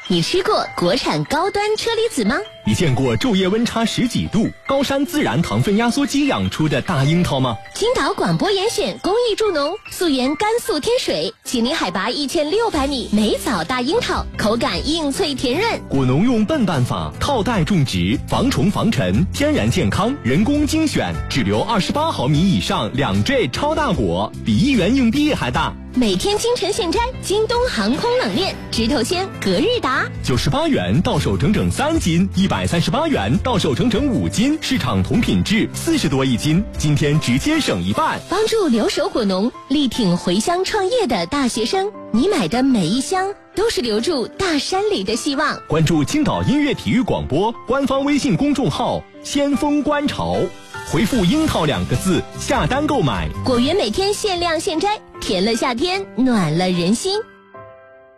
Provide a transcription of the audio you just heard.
你吃过国产高端车厘子吗？ 你见过昼夜温差10几度、高山自然糖分压缩机养出的大樱桃吗？ 青岛广播严选公益助农，溯源甘肃天水，紧邻海拔1600米，梅枣大樱桃，口感硬脆甜润。 果农用笨办法套袋种植，防虫防尘，天然健康，人工精选，只留28毫米以上2坠超大果，比1元硬币还大。 每天清晨现摘，京东航空冷链，直头鲜，隔日达 ，98元到手整整3斤，138元到手整整5斤，市场同品质40多一斤，今天直接省一半， 帮助留守果农，力挺回乡创业的大学生。你买的每一箱都是留住大山里的希望。 关注青岛音乐体育广播官方微信公众号先锋观潮，回复樱桃2个字下单购买。 果园每天限量现摘，甜了夏天，暖了人心。